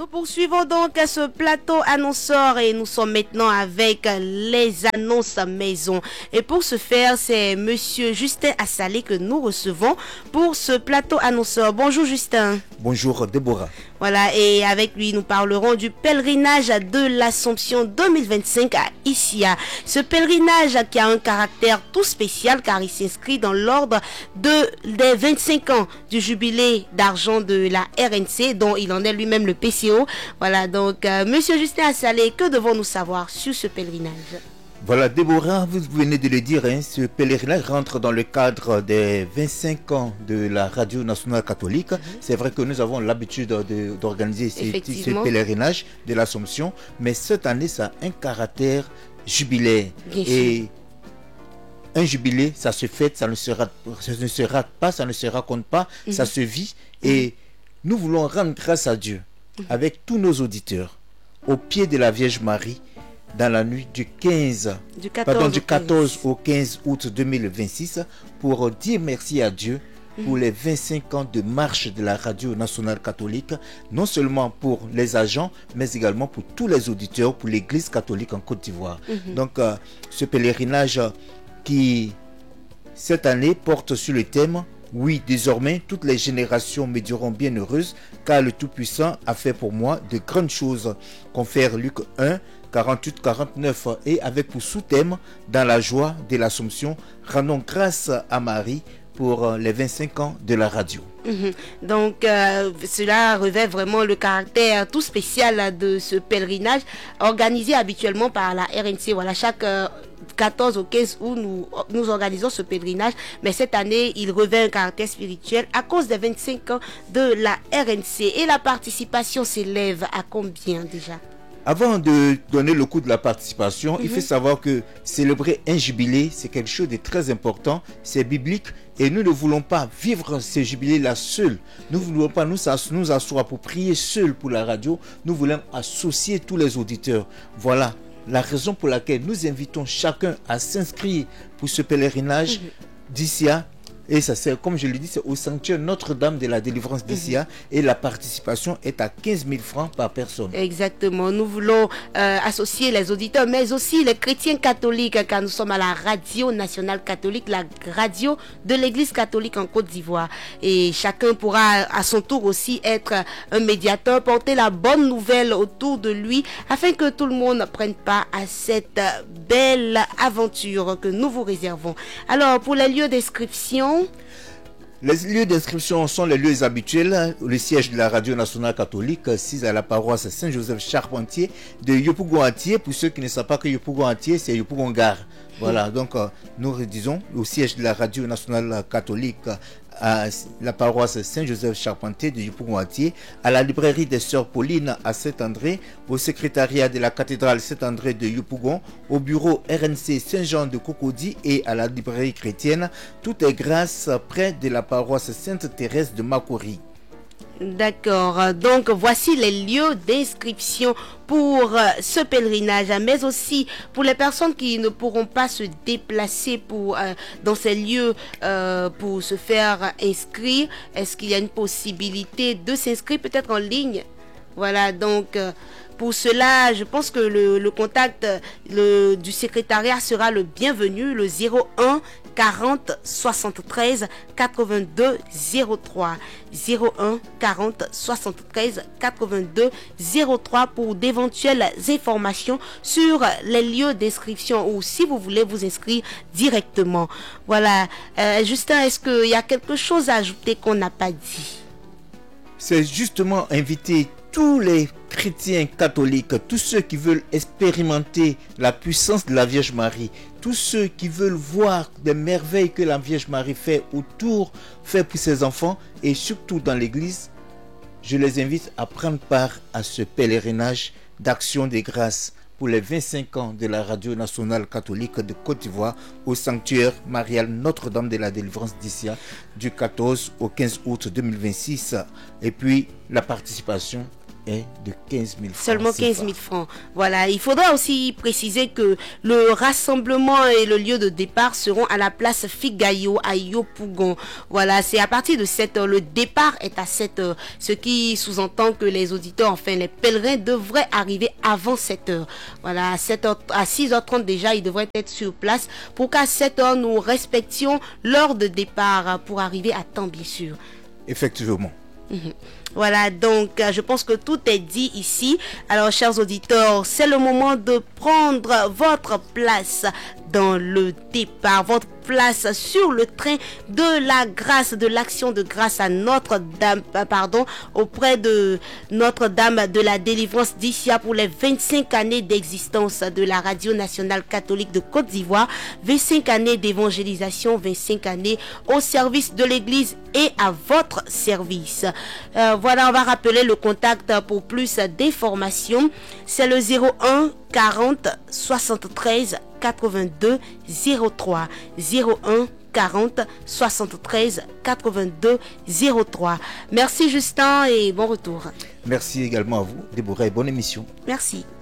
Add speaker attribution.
Speaker 1: Nous poursuivons donc ce plateau annonceur et nous sommes maintenant avec les annonces maison. Et pour ce faire, c'est Monsieur Justin Assalé que nous recevons pour ce plateau annonceur. Bonjour Justin.
Speaker 2: Bonjour Déborah.
Speaker 1: Voilà, et avec lui, nous parlerons du pèlerinage de l'Assomption 2025 à Issia. Ce pèlerinage qui a un caractère tout spécial car il s'inscrit dans l'ordre des 25 ans du jubilé d'argent de la RNC dont il en est lui-même le PCO. Voilà, donc Monsieur Justin Assalé, que devons-nous savoir sur ce pèlerinage?
Speaker 2: Voilà Déborah, vous venez de le dire, ce pèlerinage rentre dans le cadre des 25 ans de la Radio Nationale Catholique. C'est vrai que nous avons l'habitude d'organiser ce pèlerinage de l'Assomption, mais cette année, ça a un caractère jubilaire. Et un jubilé, ça se fête, ça ne se rate pas, ça ne se raconte pas, ça se vit. Et nous voulons rendre grâce à Dieu avec tous nos auditeurs au pied de la Vierge Marie, dans la nuit du 14 au 15 août 2026 pour dire merci à Dieu pour les 25 ans de marche de la Radio Nationale Catholique, non seulement pour les agents, mais également pour tous les auditeurs, pour l'Église catholique en Côte d'Ivoire. Donc, ce pèlerinage qui, cette année, porte sur le thème « Oui, désormais, toutes les générations me diront bienheureuse, car le Tout-Puissant a fait pour moi de grandes choses ». Confère Luc 1, 48-49 et avec pour sous-thème dans la joie de l'Assomption, rendons grâce à Marie pour les 25 ans de la radio.
Speaker 1: Donc cela revêt vraiment le caractère tout spécial de ce pèlerinage organisé habituellement par la RNC. Voilà, chaque 14 au 15 août nous organisons ce pèlerinage, mais cette année il revêt un caractère spirituel à cause des 25 ans de la RNC. Et la participation s'élève à combien déjà?
Speaker 2: Avant de donner le coût de la participation, il faut savoir que célébrer un jubilé, c'est quelque chose de très important, c'est biblique et nous ne voulons pas vivre ce jubilé-là seul. Nous ne voulons pas nous asseoir pour prier seul pour la radio, nous voulons associer tous les auditeurs. Voilà la raison pour laquelle nous invitons chacun à s'inscrire pour ce pèlerinage d'Issia. Et ça, c'est, comme je le dis, c'est au sanctuaire Notre-Dame de la Délivrance d'Issia et la participation est à 15 000 francs par personne.
Speaker 1: Exactement. Nous voulons associer les auditeurs, mais aussi les chrétiens catholiques, car nous sommes à la Radio Nationale Catholique, la radio de l'Église catholique en Côte d'Ivoire. Et chacun pourra à son tour aussi être un médiateur, porter la bonne nouvelle autour de lui, afin que tout le monde ne prenne part à cette belle aventure que nous vous réservons. Alors, pour les lieux d'inscription,
Speaker 2: les lieux d'inscription sont les lieux habituels. Le siège de la Radio Nationale Catholique, 6 à la paroisse Saint-Joseph Charpentier de Yopougon-Atié. Pour ceux qui ne savent pas que Yopougon-Atié, c'est Yopougon-Gare. Voilà, donc nous disons au siège de la Radio Nationale Catholique à la paroisse Saint-Joseph Charpentier de Yopougon-Atié, à la librairie des Sœurs Paulines à Saint-André, au secrétariat de la cathédrale Saint-André de Yopougon, au bureau RNC Saint-Jean de Cocody et à la librairie chrétienne. Tout est grâce près de la paroisse Sainte-Thérèse de Makori.
Speaker 1: D'accord, donc voici les lieux d'inscription pour ce pèlerinage, mais aussi pour les personnes qui ne pourront pas se déplacer dans ces lieux pour se faire inscrire. Est-ce qu'il y a une possibilité de s'inscrire peut-être en ligne? Voilà, donc pour cela, je pense que le contact du secrétariat sera le bienvenu, le 01 40 73 82 03. 01 40 73 82 03 pour d'éventuelles informations sur les lieux d'inscription ou si vous voulez vous inscrire directement. Voilà. Justin, est-ce qu'il y a quelque chose à ajouter qu'on n'a pas dit?
Speaker 2: C'est justement inviter tous les chrétiens catholiques, tous ceux qui veulent expérimenter la puissance de la Vierge Marie, tous ceux qui veulent voir des merveilles que la Vierge Marie fait pour ses enfants et surtout dans l'église, je les invite à prendre part à ce pèlerinage d'action des grâces pour les 25 ans de la Radio Nationale Catholique de Côte d'Ivoire au sanctuaire marial Notre-Dame de la Délivrance d'Issia du 14 au 15 août 2026. Et puis la participation est de 15 000 francs.
Speaker 1: Seulement 15 000 francs. Voilà, il faudra aussi préciser que le rassemblement et le lieu de départ seront à la place Figayo à Yopougon. Voilà, c'est à partir de 7 heures. Le départ est à 7 heures, ce qui sous-entend que les auditeurs, enfin les pèlerins devraient arriver avant 7 heures. Voilà, à 7 heures, à 6h30 déjà, ils devraient être sur place pour qu'à 7 heures, nous respections l'heure de départ pour arriver à temps, bien sûr.
Speaker 2: Effectivement.
Speaker 1: Voilà, donc je pense que tout est dit ici. Alors, chers auditeurs, c'est le moment de prendre votre place dans le départ, votre place sur le train de la grâce, de l'action de grâce à Notre-Dame, auprès de Notre-Dame de la délivrance d'Issia pour les 25 années d'existence de la Radio nationale catholique de Côte d'Ivoire, 25 années d'évangélisation, 25 années au service de l'Église et à votre service. Voilà, on va rappeler le contact pour plus d'informations. C'est le 01 40 73 82 03. 01 40 73 82 03. Merci Justin et bon retour.
Speaker 2: Merci également à vous, Déborah, et bonne émission.
Speaker 1: Merci.